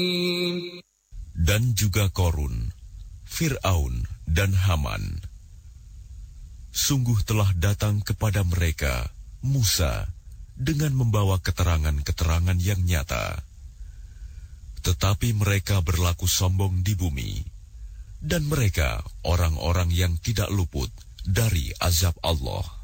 Dan juga Korun, Fir'aun dan Haman. Sungguh telah datang kepada mereka Musa dengan membawa keterangan-keterangan yang nyata. Tetapi mereka berlaku sombong di bumi, dan mereka orang-orang yang tidak luput dari azab Allah.